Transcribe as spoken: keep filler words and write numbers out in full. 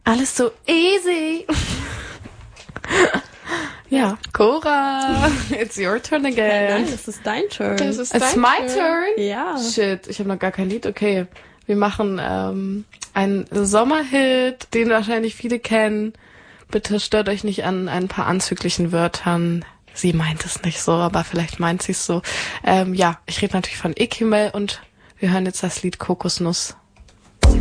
Alles so easy. Ja, Cora, it's your turn again. Nein, das ist dein Turn. Das ist It's dein my Turn. turn? Ja. Shit, ich habe noch gar kein Lied. Okay, wir machen ähm, einen Sommerhit, den wahrscheinlich viele kennen. Bitte stört euch nicht an ein paar anzüglichen Wörtern. Sie meint es nicht so, aber vielleicht meint sie es so. Ähm, ja, ich rede natürlich von Ekimel und wir hören jetzt das Lied Kokosnuss.